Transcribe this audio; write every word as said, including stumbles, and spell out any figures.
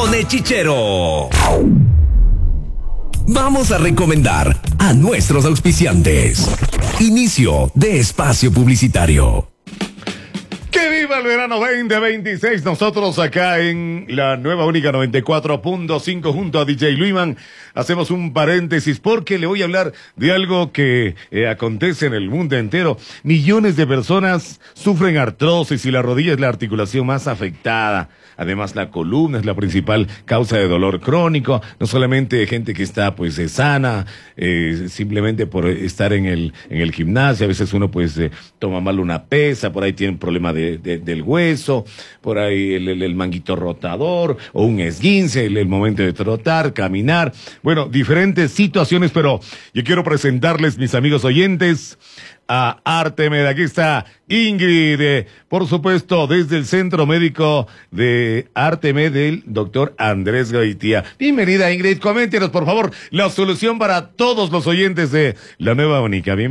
Pone Chichero. Vamos a recomendar a nuestros auspiciantes. Inicio de espacio publicitario. ¡Que viva el verano veinte veintiséis! Nosotros acá en la nueva única noventa y cuatro punto cinco junto a D J Luiman hacemos un paréntesis porque le voy a hablar de algo que eh, acontece en el mundo entero. Millones de personas sufren artrosis y la rodilla es la articulación más afectada. Además, la columna es la principal causa de dolor crónico. No solamente gente que está pues eh, sana, eh, simplemente por estar en el en el gimnasio. A veces uno pues eh, toma mal una pesa, por ahí tiene un problema de, de, del hueso, por ahí el, el, el manguito rotador o un esguince, el, el momento de trotar, caminar. Bueno, diferentes situaciones, pero yo quiero presentarles, mis amigos oyentes, a Artemed. Aquí está Ingrid, eh, por supuesto, desde el Centro Médico de Artemed del doctor Andrés Goitia. Bienvenida, Ingrid. Coméntenos, por favor, la solución para todos los oyentes de la nueva única. Bienvenida.